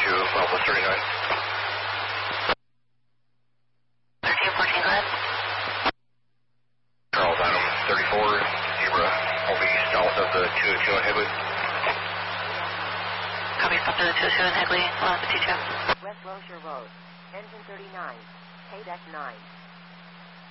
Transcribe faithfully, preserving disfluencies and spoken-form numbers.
two, Southwest thirty-nine. thirteen fourteen, go ahead. Charles Adam, thirty-four, Zebra, will be south of the two oh two on Higley. Copy, south of the two oh two on Higley, along the T two. West Longshore Road, engine thirty-nine, K deck nine.